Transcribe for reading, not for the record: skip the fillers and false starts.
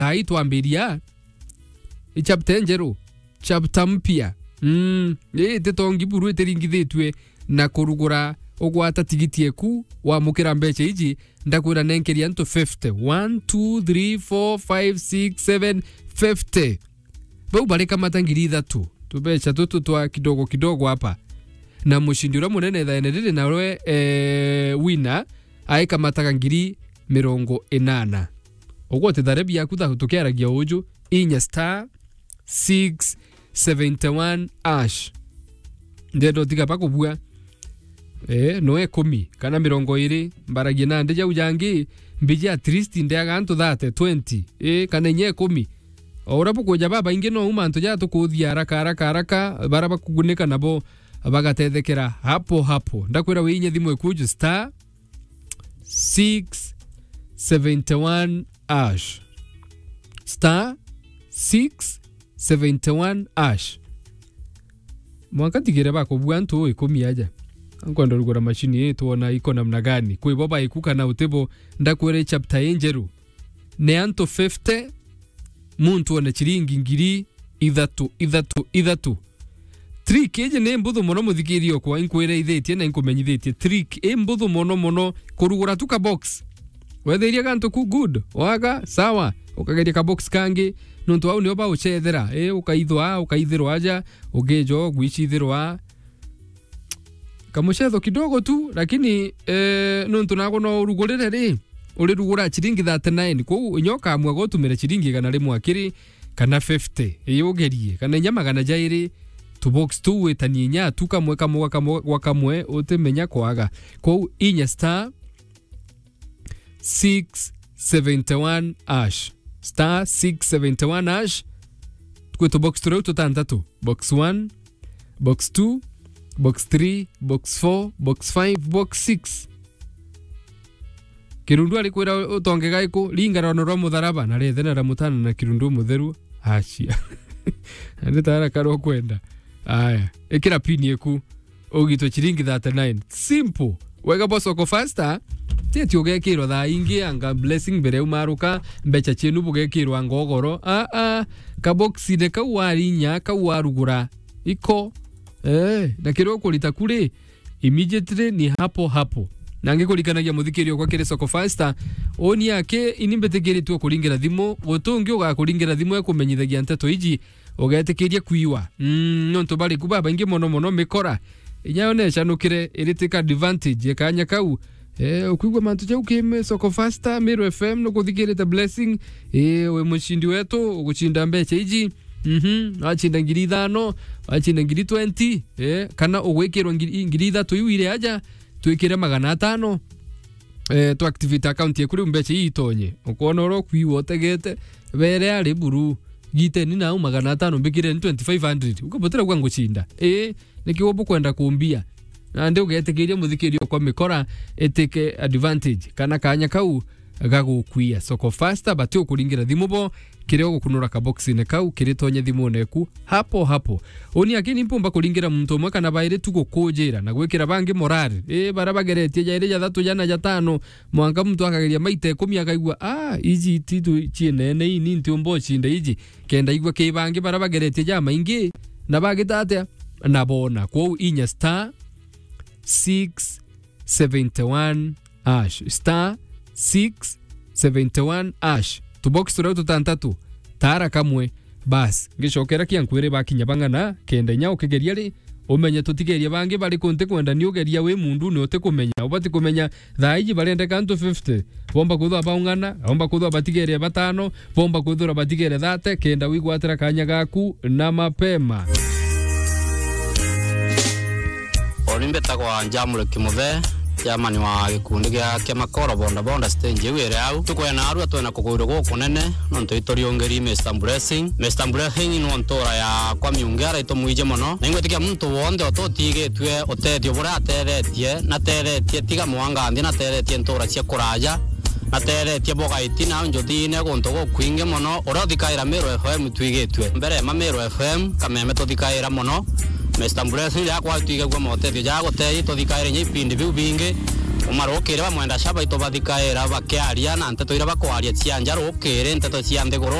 hai tuambiria chapter njeru chapter mpya tetongi buru eteringithitwe na kurugura ogwata tigiti eku wa mukira mbeche iji ndakwira nenkeria nto 50 1 2 3 4 5 6 7 50 bau bareka matangiri thatu tubecha tutu twa kidogo kidogo hapa na mushindi ura munene thaenedire nawe winner aika matangiri 80 ogote darebi yakuta tukeragia uju inya star 671 ash ndedo tiga pakubua noe 10 kana 20 mbaragie na ndeja ujangi mbiji at least ndaga antu thate 20 kana nye 10 orapo koja baba inge no umanto ja tukuthia haraka baraba kuguneka nabo bagatethekera hapo ndakwira winye thimo ekuju star 671 ash star 671 ash mwakatigire bako bwantu 10 aja ankwenda rugora machine yetu ona iko namna gani kwa baba ikuka na utebo ndakwere chapter enjeru ne anto 50 muntu ona chiringi ngiri ithatu trick eje ne mbuthu mono muthikirio kwa inkwere ithetie na inkumenyithitie trick mbuthu mono kurugura tuka box wetheria gantu ku good waga sawa ukageria ka box kangi nuntu au ni oba uchethera ukaithirwa aja ugejo gwicithirwa kamushetho kidogo tu lakini nuntu nago no urugurire ri uri rugura chiringi 39 kwa nyoka amwe gotumira chiringi kana rimwe akiri kana 50 ugerie kana nyama kana jairi tu box tu wetanie nya tu kamwe utemenya kwaga kwa inya star 671 ash star 671 ash kwetu box 3 tutantatu box 1 box 2 box 3 box 4 box 5 box 6 kirundu alikwira utongega iku lingara no mutharaba na rethena ra mutana na kirundu mutheru achia ndetara karo kwenda aya ekira pini eku ogito chiringi 39 simple wega bosoko faster tete ogekirwa tha ingi anga blessing bere umaruka mbecha chenu bugekirwa ngogoro ka box de ka warinya ka warugura iko na kiro kulita kule immediately ni hapo nange kulikanagia muthikirio kwa kire soko faster oni yake inimbetekeri tu kulingira thimo gotungi ugakulingira thimo ekumenyithagia nteto iji ugetekeria kuiwa nonto bali kubaba ingi mono mikora inyaonesha nukire iritika advantage kanya kau ukigwa mantu cha ukime soko faster Miro FM no kuthikirita blessing we mushindi wetu uguchinda mbecha iji achinda ngiri 5 achinda ngiri 20 kana ugwikirwa ngiri 3 iwire aja twikire 500 tu activate account yakuri mbecha itonye ukona ro kwiwo tegete bere ari buru gite ni na 500 mbikire 2500 ukabotera kwa nguchinda nikiwobo kwenda kumbia na ndio getekeria muthikirio kwa mikora eteke advantage kana kanya kau gagukwia soko faster batio kulingira thimubo kirego kunura ka box ne kau kiritonye thimu neku hapo oni akini mpumba kulingira muntu mwe kana baire tuko kujira na gwikira bangi morale barabageretie jaire ja 3 jana ja 5 mwanga muntu akageria maite 10 akaigwa iji titu chienene ini ntiombo chinde iji kenda igwa ke bangi barabageretie ja maingi na bagitate na bona kwa inya star 671 ash star 671 ash tu box tu tutantatu tara kamwe bas ngicokera kiankwire bakinya bangana kenda nya ukigeria ri umenye tutigeria bangi bari kunte kwenda ni ugeria we mundu ni ote kumenya ubati kumenya thaiji barende kantu 50 bomba kuthwa baungana bomba kuthwa batigeria 5 bomba kuthura batigeria 30 kenda wigwatira kanya gaku na mapema Olimbeta kwa Njamule Kimuthe jamani wa gikundi gya makoro bonda stage wire au tukwena aru atwena kuguru gukunene nonto itoriongeri Mr Blessing no ntora ya kwa miungara itomuije mono ningwetikia muntu wonde ototigetwe otedio bora ateretie na teretie tiga mwanga ndi na teretie ntora cia kuraja na teretie boga itina njodine gonto gokwinge mono orothikaira Miro FM twigetwe mbere Miro FM kameme tothikaira mono Mr Blessing ya kwa tiga gwa motedio ja gotei tothikaire nyipindi biu bingi umarukire bamwenda shaba ito bathikaera bakiaria na nteto ira bakwaria cia nja rukire nteto cia nthiguru